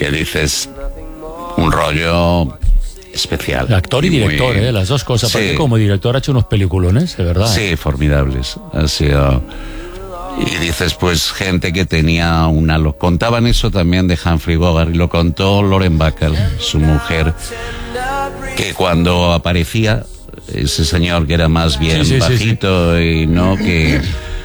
que dices, un rollo especial. Actor y director, las dos cosas. Sí. Aparte, como director ha hecho unos peliculones, de verdad. Sí, formidables. Ha sido... Y dices, pues, gente que tenía contaban eso también de Humphrey Bogart, y lo contó Lauren Bacall, su mujer, que cuando aparecía ese señor que era más bien bajito y no que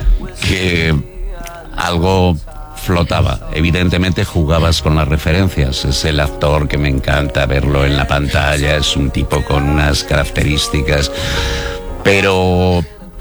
algo flotaba. Evidentemente jugabas con las referencias. Es el actor que me encanta verlo en la pantalla, es un tipo con unas características, pero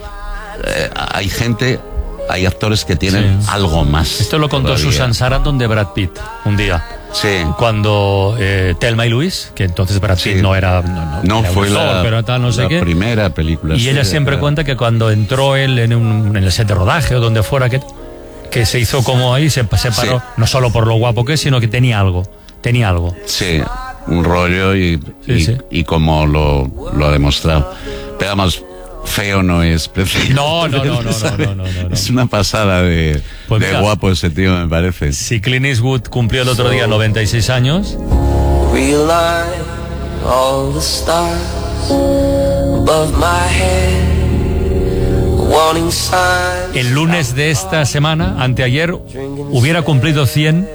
hay actores que tienen algo más. Esto lo contó todavía. Susan Sarandon de Brad Pitt un día. Sí. Cuando Thelma y Luis, que entonces Brad Pitt no era era fue un actor, pero tal, no sé qué. Primera película. Y ella siempre cuenta que cuando entró él en el set de rodaje o donde fuera, que se hizo como ahí, se separó, no solo por lo guapo que es, sino que tenía algo. Sí, un rollo y como lo ha demostrado. Pero vamos, feo no es, prefiero. No. Es una pasada de guapo ese tío, me parece. Si Clint Eastwood cumplió el otro día 96 años. El lunes de esta semana, anteayer, hubiera cumplido 100.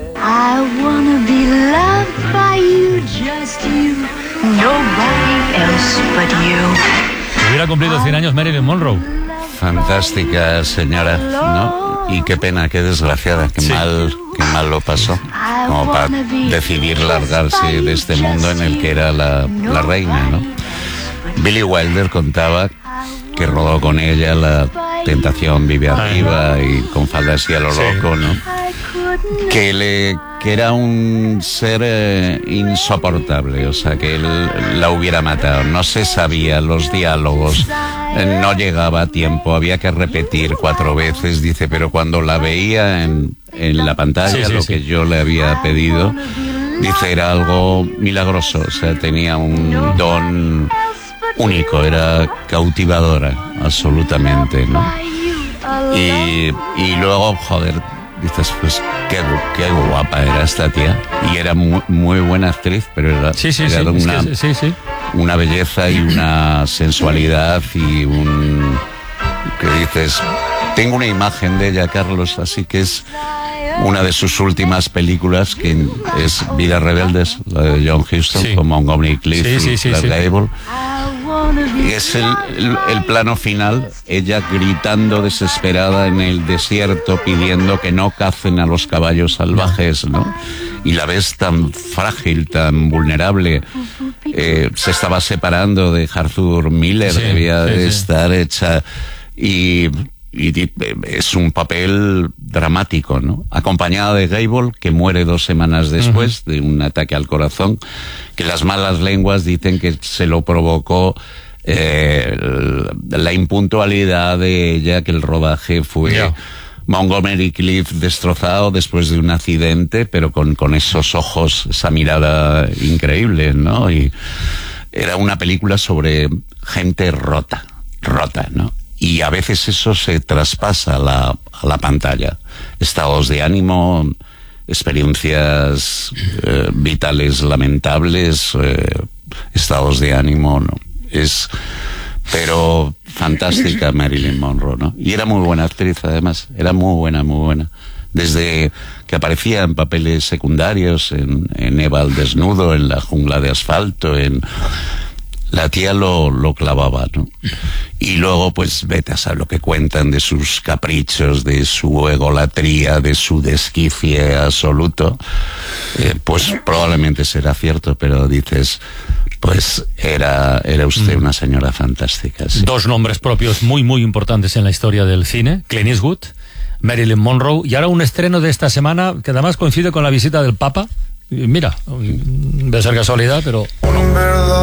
Hubiera cumplido 100 años Marilyn Monroe. Fantástica señora, ¿no? Y qué pena, qué desgraciada, qué mal lo pasó, como para decidir largarse de este mundo en el que era la reina, ¿no? Billy Wilder contaba que rodó con ella La tentación vive arriba y Con faldas y a lo loco, ¿no? Que era un ser insoportable, o sea, que él la hubiera matado. No se sabía los diálogos, no llegaba a tiempo, había que repetir 4 veces, dice, pero cuando la veía en la pantalla, que yo le había pedido, dice, era algo milagroso, o sea, tenía un don único, era cautivadora, absolutamente, ¿no? Y luego, joder, dices, pues qué guapa era esta tía. Y era muy buena actriz, pero era una belleza y una sensualidad y que dices, tengo una imagen de ella, Carlos, así que es una de sus últimas películas, que es Vidas Rebeldes, la de John Huston, con Montgomery Clift y Clark Gable. Y es el plano final, ella gritando desesperada en el desierto, pidiendo que no cacen a los caballos salvajes, ¿no? Y la ves tan frágil, tan vulnerable. Se estaba separando de Arthur Miller, debía de estar hecha. Y es un papel dramático, ¿no? Acompañada de Gable, que muere 2 semanas después de un ataque al corazón, que las malas lenguas dicen que se lo provocó la impuntualidad de ella, que el rodaje fue Montgomery Clift destrozado después de un accidente, pero con esos ojos, esa mirada increíble, ¿no? Y era una película sobre gente rota, ¿no? Y a veces eso se traspasa a la pantalla. Estados de ánimo, experiencias vitales lamentables, estados de ánimo, ¿no? Pero fantástica Marilyn Monroe, ¿no? Y era muy buena actriz, además. Era muy buena. Desde que aparecía en papeles secundarios, en Eva al desnudo, en La jungla de asfalto, la tía lo clavaba, ¿no? Y luego, pues, vete a saber lo que cuentan de sus caprichos, de su egolatría, de su desquicie absoluto. Pues probablemente será cierto, pero dices, pues era usted una señora fantástica. Sí. 2 nombres propios muy importantes en la historia del cine: Clint Eastwood, Marilyn Monroe, y ahora un estreno de esta semana que además coincide con la visita del Papa. Mira, debe ser casualidad, pero...